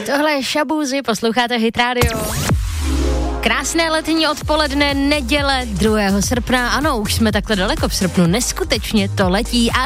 Tohle je Shaboozey, posloucháte Hit Radio. Krásné letní odpoledne, neděle 2. srpna. Ano, už jsme takhle daleko v srpnu, neskutečně to letí a